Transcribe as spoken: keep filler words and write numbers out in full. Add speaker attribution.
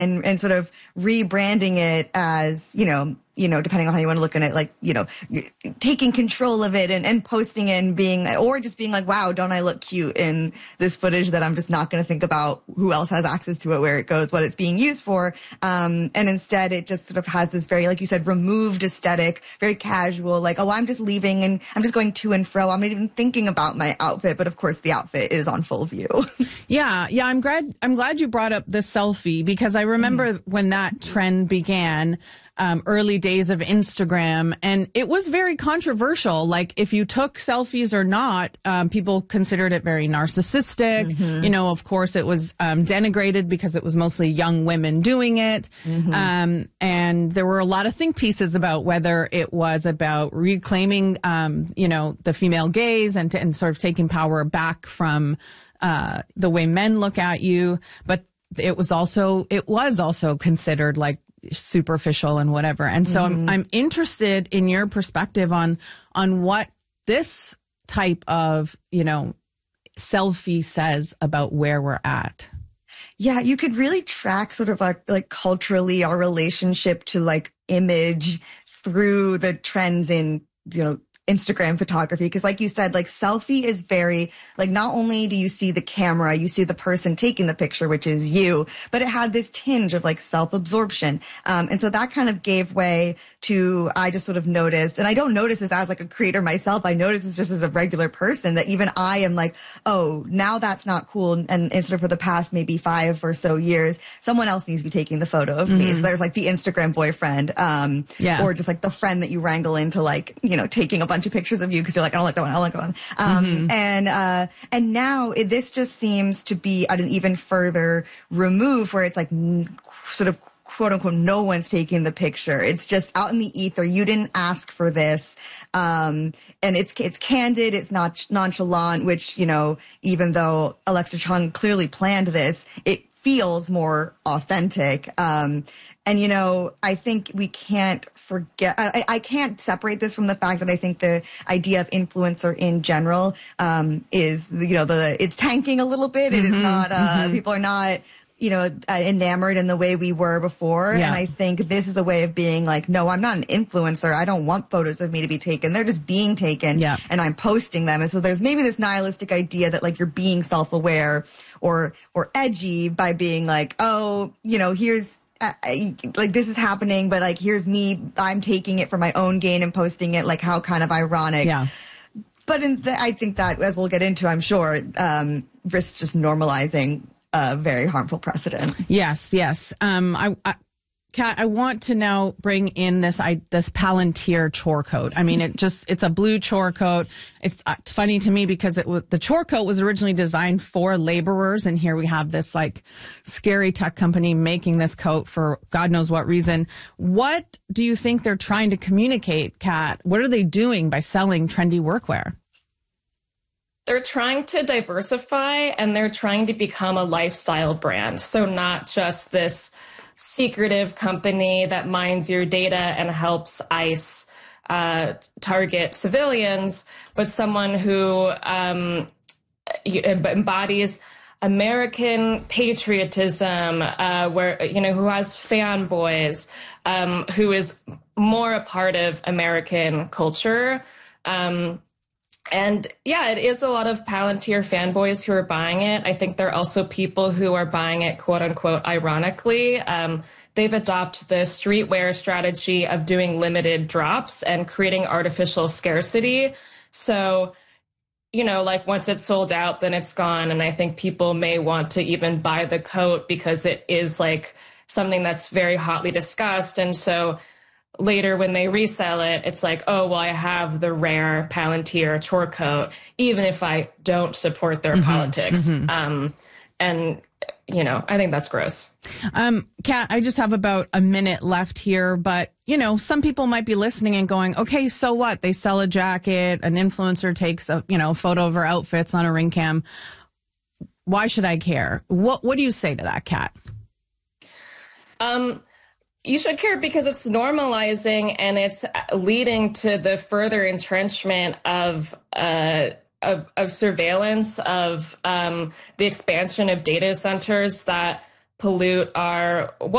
Speaker 1: and, and sort of rebranding it as, you know, you know, depending on how you want to look at it, like, you know, taking control of it and, and posting it and being, or just being like, wow, don't I look cute in this footage that I'm just not going to think about who else has access to it, where it goes, what it's being used for. Um, and instead it just sort of has this very, like you said, removed aesthetic, very casual, like, oh, I'm just leaving and I'm just going to and fro. I'm not even thinking about my outfit. But of course the outfit is on full view.
Speaker 2: Yeah. Yeah. I'm glad, I'm glad you brought up the selfie, because I remember mm. when that trend began, Um, early days of Instagram, and it was very controversial. Like, if you took selfies or not, um, people considered it very narcissistic. Mm-hmm. You know, of course, it was um, denigrated because it was mostly young women doing it. Mm-hmm. Um, and there were a lot of think pieces about whether it was about reclaiming, um, you know, the female gaze and, to, and sort of taking power back from uh, the way men look at you. But it was also, it was also considered like superficial and whatever. And so mm-hmm. I'm, I'm interested in your perspective on, on what this type of, you know, selfie says about where we're at.
Speaker 1: Yeah, you could really track sort of like, like culturally our relationship to like image through the trends in, you know, Instagram photography. Because like you said, like selfie is very, like not only do you see the camera, you see the person taking the picture, which is you, but it had this tinge of like self-absorption. Um, and so that kind of gave way to, I just sort of noticed, and I don't notice this as like a creator myself, I notice this just as a regular person, that even I am like, oh, now that's not cool. And, and sort of for the past maybe five or so years, someone else needs to be taking the photo of mm-hmm. me. So there's like the Instagram boyfriend, um, yeah. or just like the friend that you wrangle into like, you know, taking a bunch of pictures of you because you're like, I don't like that one, I don't like that one. Um, mm-hmm. and, uh, and now it, this just seems to be at an even further remove where it's like n- sort of quote unquote, no one's taking the picture. It's just out in the ether. You didn't ask for this. Um, and it's, it's candid. It's not nonchalant, which, you know, even though Alexa Chung clearly planned this, it feels more authentic. Um, and, you know, I think we can't forget, I, I can't separate this from the fact that I think the idea of influencer in general, um, is, you know, the, it's tanking a little bit. Mm-hmm, it is not, uh, mm-hmm. people are not, you know, uh, enamored in the way we were before. Yeah. And I think this is a way of being like, no, I'm not an influencer. I don't want photos of me to be taken. They're just being taken yeah. and I'm posting them. And so there's maybe this nihilistic idea that like you're being self-aware or, or edgy by being like, oh, you know, here's, uh, like this is happening, but like, here's me, I'm taking it for my own gain and posting it. Like how kind of ironic.
Speaker 2: Yeah.
Speaker 1: But in the, I think that as we'll get into, I'm sure, um, risks just normalizing a very harmful precedent.
Speaker 2: Yes, yes. Um, I, I, Kat, I want to now bring in this I, this Palantir chore coat. I mean, it just it's a blue chore coat. It's, uh, it's funny to me because it was the chore coat was originally designed for laborers, and here we have this like scary tech company making this coat for God knows what reason. What do you think they're trying to communicate, Kat? What are they doing by selling trendy workwear?
Speaker 3: They're trying to diversify and they're trying to become a lifestyle brand. So not just this secretive company that mines your data and helps ICE uh, target civilians, but someone who um, embodies American patriotism, uh, where, you know, who has fanboys, um, who is more a part of American culture. Um, And yeah, it is a lot of Palantir fanboys who are buying it. I think there are also people who are buying it, quote unquote, ironically. Um, they've adopted the streetwear strategy of doing limited drops and creating artificial scarcity. So, you know, like once it's sold out, then it's gone. And I think people may want to even buy the coat because it is like something that's very hotly discussed. And so later when they resell it, it's like, oh, well, I have the rare Palantir chore coat, even if I don't support their mm-hmm, politics. Mm-hmm. Um, and, you know, I think that's gross.
Speaker 2: Um, Kat, I just have about a minute left here, but, you know, some people might be listening and going, okay, so what? They sell a jacket, an influencer takes a, you know, photo of her outfits on a ring cam. Why should I care? What, what do you say to that, Kat?
Speaker 3: Um, You should care because it's normalizing and it's leading to the further entrenchment of uh, of, of surveillance, of um, the expansion of data centers that pollute our